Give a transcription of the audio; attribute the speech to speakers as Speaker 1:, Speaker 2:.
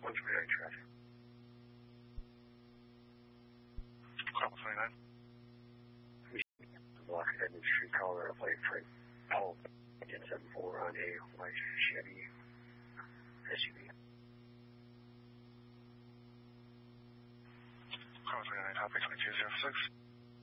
Speaker 1: 129 traffic.
Speaker 2: Call 29.
Speaker 1: Block Edmond Street, Colorado, plate freight. Paul 1074 on a white Chevy SUV.
Speaker 2: Call 29, topic 2206.